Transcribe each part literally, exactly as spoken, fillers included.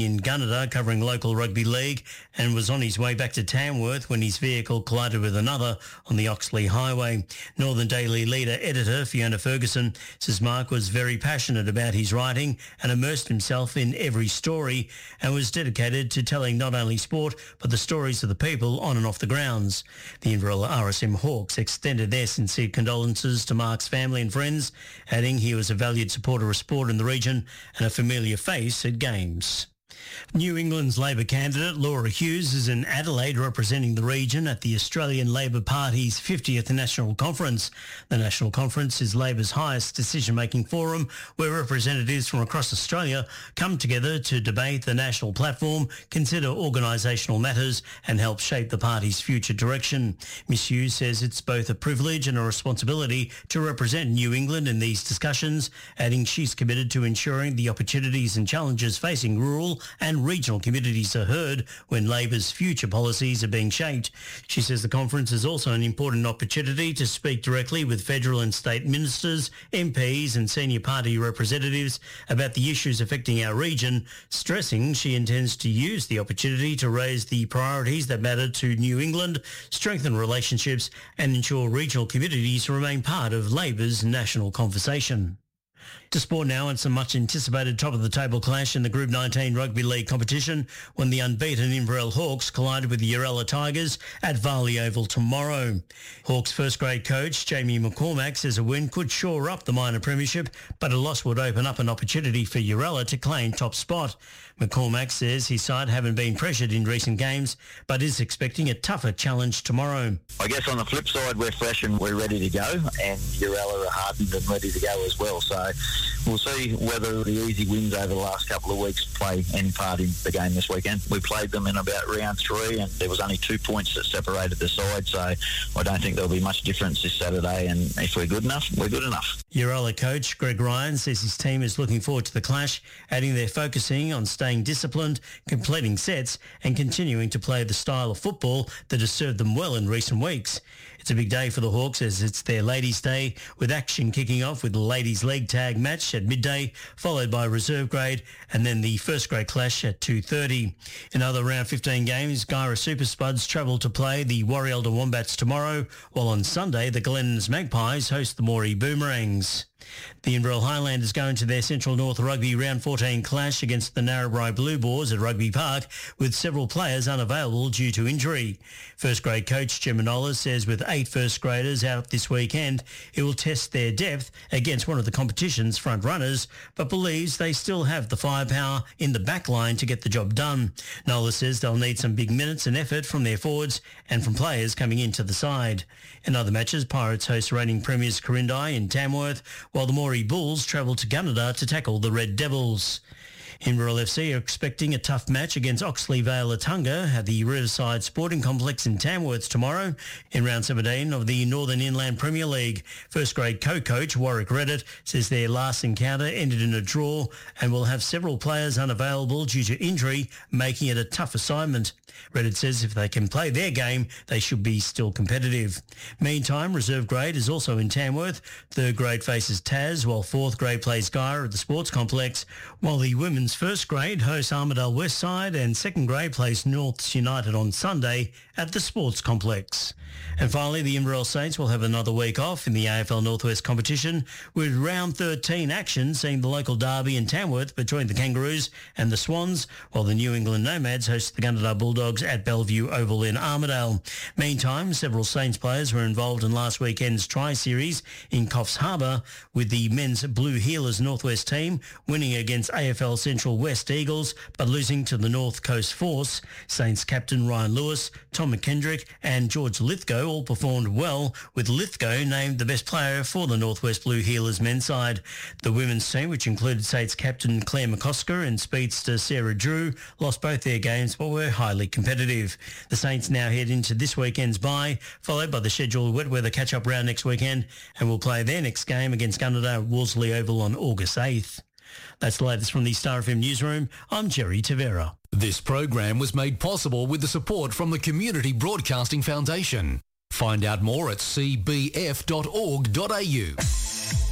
in Gunnedah covering local rugby league and was on his way back to Tamworth when his vehicle collided with another on the Oxley Highway. Northern Daily leader editor Fiona Ferguson says Mark was very passionate about his writing and immersed himself in every story and was dedicated to telling not only sport but the stories of the people on and off the grounds. The Inverell R S M Hawks extended their sincere condolences to Mark's family and friends, adding he was a valued supporter of sport in the region and a familiar face at games. New England's Labor candidate Laura Hughes is in Adelaide representing the region at the Australian Labor Party's fiftieth National Conference. The National Conference is Labor's highest decision-making forum where representatives from across Australia come together to debate the national platform, consider organisational matters and help shape the party's future direction. Miss Hughes says it's both a privilege and a responsibility to represent New England in these discussions, adding she's committed to ensuring the opportunities and challenges facing rural and regional communities are heard when Labor's future policies are being shaped. She says the conference is also an important opportunity to speak directly with federal and state ministers, M Ps and senior party representatives about the issues affecting our region, stressing she intends to use the opportunity to raise the priorities that matter to New England, strengthen relationships and ensure regional communities remain part of Labor's national conversation. To sport now and some much-anticipated top-of-the-table clash in the Group nineteen Rugby League competition when the unbeaten Inverell Hawks collided with the Uralla Tigers at Varley Oval tomorrow. Hawks first-grade coach Jamie McCormack says a win could shore up the minor premiership, but a loss would open up an opportunity for Uralla to claim top spot. McCormack says his side haven't been pressured in recent games, but is expecting a tougher challenge tomorrow. I guess on the flip side, we're fresh and we're ready to go, and Uralla are hardened and ready to go as well. So we'll see whether the easy wins over the last couple of weeks play any part in the game this weekend. We played them in about round three, and there was only two points that separated the side, so I don't think there'll be much difference this Saturday, and if we're good enough, we're good enough. Uralla coach Greg Ryan says his team is looking forward to the clash, adding they're focusing on staying disciplined, completing sets and continuing to play the style of football that has served them well in recent weeks. It's a big day for the Hawks as it's their Ladies' Day, with action kicking off with the Ladies' Leg Tag match at midday, followed by reserve grade and then the first grade clash at two thirty. In other round fifteen games, Gyra Super Spuds travel to play the Warrielda Wombats tomorrow, while on Sunday the Glennons Magpies host the Moree Boomerangs. The Inverell Highlanders go into their Central North Rugby Round fourteen clash against the Narrabri Blue Boars at Rugby Park, with several players unavailable due to injury. First grade coach Jim Manola says with eight first graders out this weekend, it will test their depth against one of the competition's front runners, but believes they still have the firepower in the back line to get the job done. Nola says they'll need some big minutes and effort from their forwards and from players coming into the side. In other matches, Pirates host reigning premiers Corindai in Tamworth, while the Moree Bulls travel to Gunnedah to tackle the Red Devils. Inverell F C are expecting a tough match against Oxley Vale Atunga at the Riverside Sporting Complex in Tamworth tomorrow in round seventeen of the Northern Inland Premier League. First grade co-coach Warwick Reddit says their last encounter ended in a draw and will have several players unavailable due to injury, making it a tough assignment. Reddit says if they can play their game, they should be still competitive. Meantime, reserve grade is also in Tamworth. Third grade faces Taz, while fourth grade plays Gyra at the Sports Complex, while the women's first grade hosts Armidale Westside and second grade plays Norths United on Sunday at the Sports Complex. And finally, the Inverell Saints will have another week off in the A F L Northwest competition, with round thirteen action seeing the local derby in Tamworth between the Kangaroos and the Swans, while the New England Nomads host the Gunnedah Bulldogs at Bellevue Oval in Armidale. Meantime, several Saints players were involved in last weekend's Tri-Series in Coffs Harbour, with the men's Blue Heelers Northwest team winning against A F L Central West Eagles but losing to the North Coast Force. Saints captain Ryan Lewis, Tom McKendrick and George Lithgow all performed well, with Lithgow named the best player for the Northwest Blue Heelers men's side. The women's team, which included Saints captain Claire McCosker and speedster Sarah Drew, lost both their games but were highly competitive. The Saints now head into this weekend's bye, followed by the scheduled wet weather catch-up round next weekend, and will play their next game against Gunnedah at Wolseley Oval on August eighth. That's the latest from the Star F M newsroom. I'm Jerry Tavera. This program was made possible with the support from the Community Broadcasting Foundation. Find out more at c b f dot org dot a u.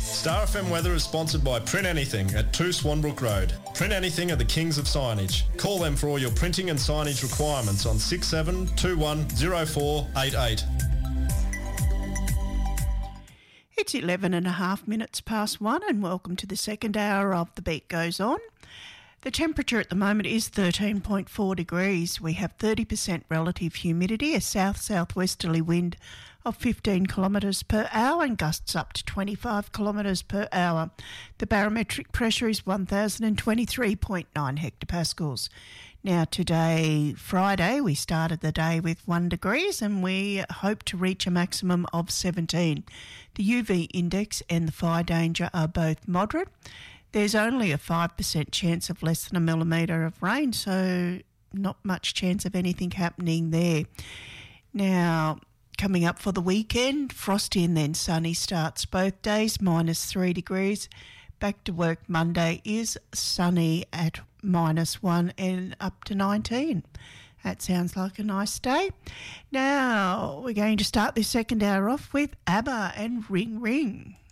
Star F M weather is sponsored by Print Anything at two Swanbrook Road. Print Anything are the kings of signage. Call them for all your printing and signage requirements on six seven two one zero four eight eight. It's eleven and a half minutes past one and welcome to the second hour of The Beat Goes On. The temperature at the moment is thirteen point four degrees. We have thirty percent relative humidity, a south-southwesterly wind of fifteen kilometres per hour and gusts up to twenty-five kilometres per hour. The barometric pressure is one thousand twenty-three point nine hectopascals. Now today, Friday, we started the day with one degrees and we hope to reach a maximum of seventeen. The U V index and the fire danger are both moderate. There's only a five percent chance of less than a millimetre of rain, so not much chance of anything happening there. Now, coming up for the weekend, frosty and then sunny starts both days, minus three degrees. Back to work Monday is sunny at minus one and up to nineteen. That sounds like a nice day. Now, we're going to start this second hour off with ABBA and Ring Ring.